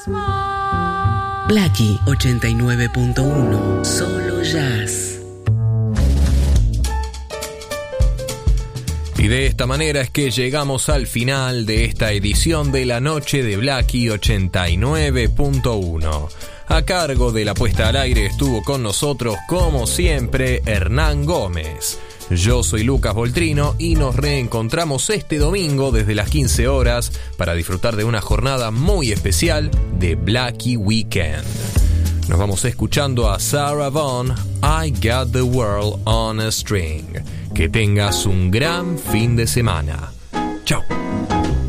Blackie 89.1, solo jazz. Y de esta manera es que llegamos al final de esta edición de la noche de Blackie 89.1. A cargo de la puesta al aire estuvo con nosotros, como siempre, Hernán Gómez. Yo soy Lucas Voltrino y nos reencontramos este domingo desde las 15 horas para disfrutar de una jornada muy especial de Blackie Weekend. Nos vamos escuchando a Sarah Vaughan, I Got the World on a String. Que tengas un gran fin de semana. Chao.